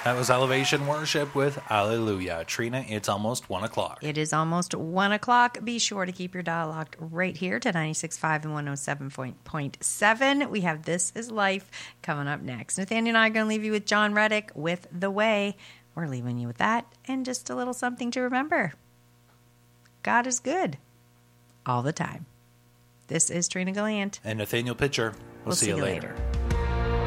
That was Elevation Worship with Alleluia. Trina, it's almost 1 o'clock. It is almost 1 o'clock. Be sure to keep your dial locked right here to 96.5 and 107.7. We have This Is Life coming up next. Nathaniel and I are going to leave you with John Reddick with The Way. We're leaving you with that and just a little something to remember. God is good all the time. This is Trina Gallant. And Nathaniel Pitcher. We'll see you later.